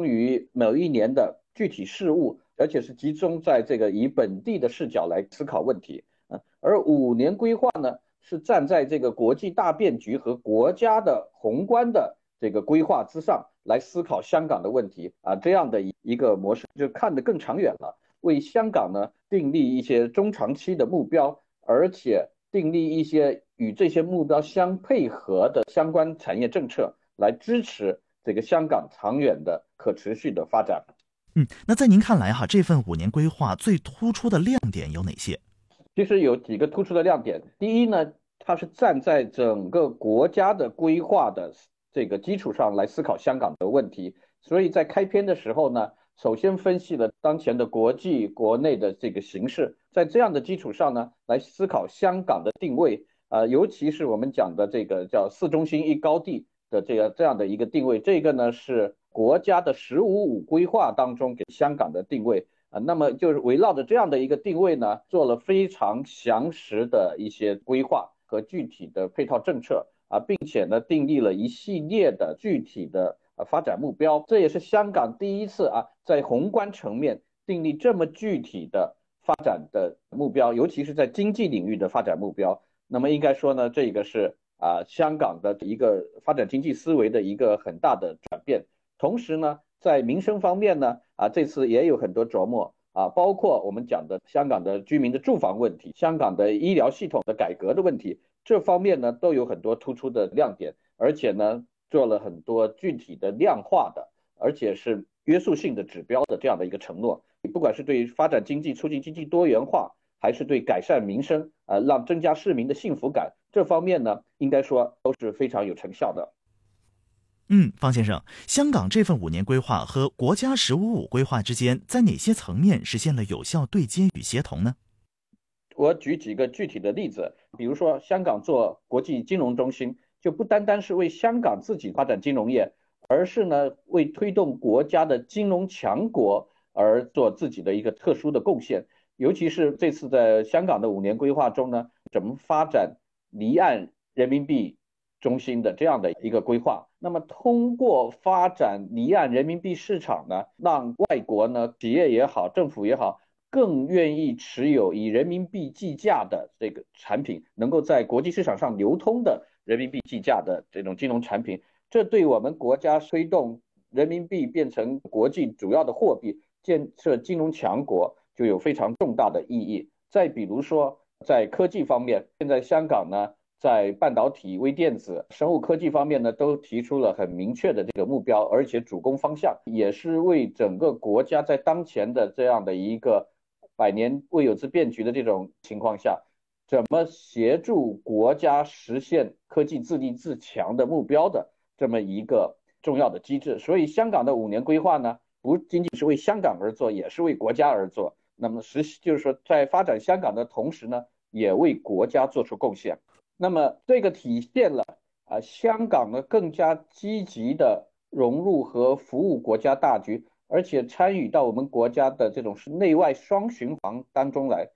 中于某一年的具体事务，而且是集中在这个以本地的视角来思考问题。而5年规划呢，是站在这个国际大变局和国家的宏观的这个规划之上来思考香港的问题这样的一个模式，就看得更长远了，为香港呢订立一些中长期的目标，而且订立一些与这些目标相配合的相关产业政策，来支持这个香港长远的可持续的发展。 那在您看来这份5年规划最突出的亮点有哪些？ 其实有几个突出的亮点。第一呢，它是站在整个国家的规划的这个基础上来思考香港的问题，所以在开篇的时候呢，首先分析了当前的国际国内的这个形势，在这样的基础上呢，来思考香港的定位尤其是我们讲的这个叫4中心1高地的这样的一个定位，这个呢是国家的“15+5”规划当中给香港的定位。那么就是围绕着这样的一个定位呢，做了非常详实的一些规划和具体的配套政策并且呢订立了一系列的具体的发展目标。这也是香港第一次在宏观层面订立这么具体的发展的目标，尤其是在经济领域的发展目标。那么应该说呢，这个是香港的一个发展经济思维的一个很大的转变。同时呢，在民生方面呢这次也有很多琢磨包括我们讲的香港的居民的住房问题，香港的医疗系统的改革的问题，这方面呢都有很多突出的亮点，而且呢做了很多具体的量化的，而且是约束性的指标的这样的一个承诺。不管是对发展经济、促进经济多元化，还是对改善民生让增加市民的幸福感，这方面呢应该说都是非常有成效的。 方先生，香港这份5年规划和国家“15+5”规划之间，在哪些层面实现了有效对接与协同呢？ 我举几个具体的例子，比如说香港做国际金融中心，就不单单是为香港自己发展金融业，而是呢为推动国家的金融强国而做自己的一个特殊的贡献。尤其是这次在香港的5年规划中呢，怎么发展离岸人民币中心的这样的一个规划。那么通过发展离岸人民币市场呢，让外国呢企业也好，政府也好，更愿意持有以人民币计价的这个产品，能够在国际市场上流通的人民币计价的这种金融产品，这对我们国家推动人民币变成国际主要的货币，建设金融强国就有非常重大的意义。再比如说在科技方面，现在香港呢在半导体、微电子、生物科技方面呢，都提出了很明确的这个目标，而且主攻方向，也是为整个国家在当前的这样的一个100年未有之变局的这种情况下，怎么协助国家实现科技自立自强的目标的这么一个重要的机制。所以香港的5年规划呢，不仅仅是为香港而做，也是为国家而做。那么就是说，在发展香港的同时呢，也为国家做出贡献。那么这个体现了香港呢更加积极的融入和服务国家大局，而且参与到我们國家的這種內外雙循環當中來。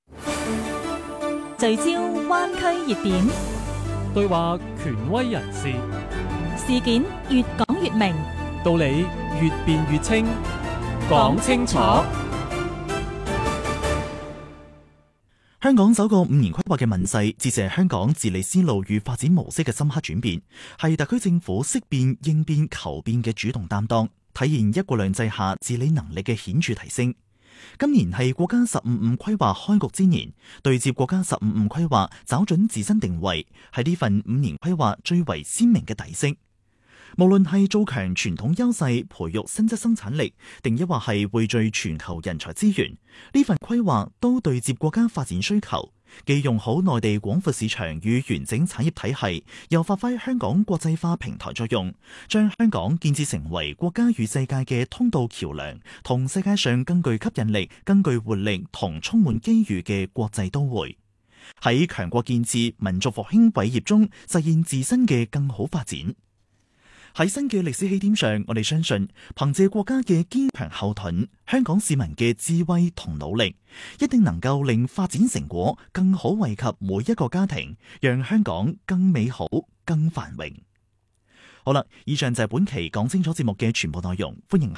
聚焦灣區熱點， 對話權威人士， 事件越講越明， 道理越辯越清，講清楚。 香港首個5年規劃嘅問世，折射香港治理思路與發展模式嘅深刻轉變，係特區政府識變、應變、求變嘅主動擔當，體現一國兩制下治理能力嘅顯著提升。今年係國家15+5規劃開局之年，對接國家15+5規劃找準自身定位，係呢份5年規劃最為鮮明嘅底色。無論係做強傳統優勢、培育新質生產力，定抑或係匯聚全球人才資源，呢份規劃都對接國家發展需求，既用好內地廣闊市場與完整產業體系，又發揮香港國際化平台作用，將香港建設成為國家與世界嘅通道橋梁，同世界上更具吸引力、更具活力同充滿機遇嘅國際都會，喺強國建設、民族復興偉業中實現自身嘅更好發展。喺新嘅歷史起點上，我哋相信憑借國家嘅堅強後盾，香港市民嘅智慧同努力，一定能夠令發展成果更好惠及每一個家庭，讓香港更美好、更繁榮。好啦，以上就係本期講清楚節目嘅全部內容，歡迎